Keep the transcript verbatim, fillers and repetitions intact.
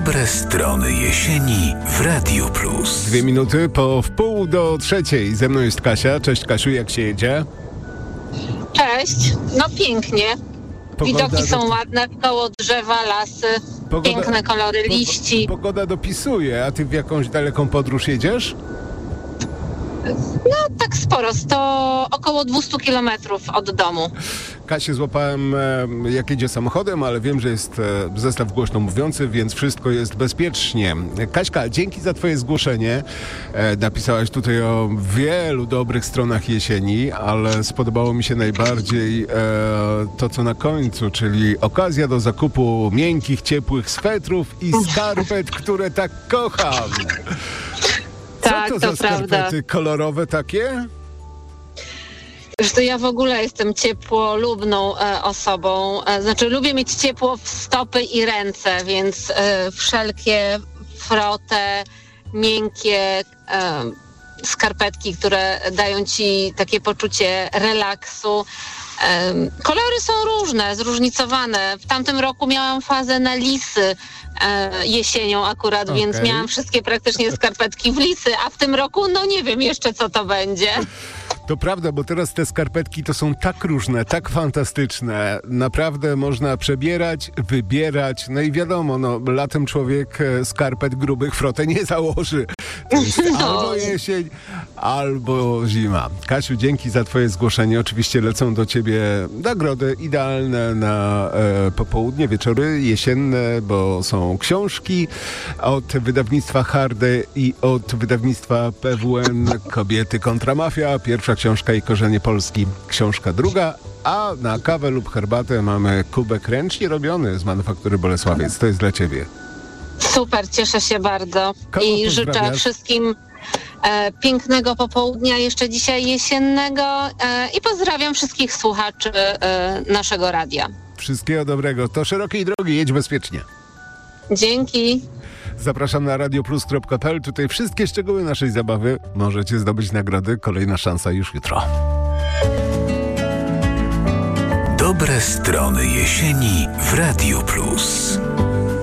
Dobre strony jesieni w Radiu Plus. Dwie minuty po wpół do trzeciej. Ze mną jest Kasia. Cześć Kasiu, jak się jedzie? Cześć, no pięknie. Pogoda Widoki są do... ładne, koło drzewa, lasy, Pogoda... piękne kolory po... liści. Pogoda dopisuje, a ty w jakąś daleką podróż jedziesz? No tak sporo, to około dwieście kilometrów od domu. Kasię złapałem, e, jak jedzie samochodem, ale wiem, że jest e, zestaw głośno mówiący, więc wszystko jest bezpiecznie. Kaśka, dzięki za twoje zgłoszenie. E, napisałaś tutaj o wielu dobrych stronach jesieni, ale spodobało mi się najbardziej e, to, co na końcu, czyli okazja do zakupu miękkich, ciepłych swetrów i skarpet, które tak kocham. Co Tak, to, to za prawda. skarpety kolorowe takie? Zresztą ja w ogóle jestem ciepłolubną e, osobą, e, znaczy lubię mieć ciepło w stopy i ręce, więc e, wszelkie frote, miękkie e, skarpetki, które dają ci takie poczucie relaksu. E, kolory są różne, zróżnicowane. W tamtym roku miałam fazę na lisy e, jesienią akurat, Okay. więc miałam wszystkie praktycznie skarpetki w lisy, a w tym roku no nie wiem jeszcze co to będzie. To prawda, bo teraz te skarpetki to są tak różne, tak fantastyczne. Naprawdę można przebierać, wybierać. No i wiadomo, no, latem człowiek e, skarpet grubych frotę nie założy. To jest No. albo jesień, albo zima. Kasiu, dzięki za twoje zgłoszenie. Oczywiście lecą do ciebie nagrody idealne na e, popołudnie, wieczory jesienne, bo są książki od wydawnictwa Hardy i od wydawnictwa P W N Kobiety kontra mafia. Pierwsza książka i korzenie Polski. Książka druga, a na kawę lub herbatę mamy kubek ręcznie robiony z manufaktury Bolesławiec. To jest dla ciebie. Super, cieszę się bardzo. Kogo I życzę pozdrawiasz? wszystkim e, pięknego popołudnia, jeszcze dzisiaj jesiennego e, i pozdrawiam wszystkich słuchaczy e, naszego radia. Wszystkiego dobrego. To szerokiej drogi, jedź bezpiecznie. Dzięki. Zapraszam na radioplus kropka p l. Tutaj wszystkie szczegóły naszej zabawy. Możecie zdobyć nagrody. Kolejna szansa już jutro. Dobre strony jesieni w Radiu Plus.